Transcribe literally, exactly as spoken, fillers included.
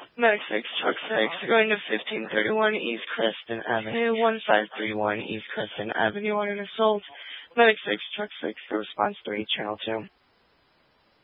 Medic six, Truck six, going to fifteen thirty-one East Creston Avenue, one five three one East Creston Avenue on an assault. Medic six, Truck six, for response three, Channel two.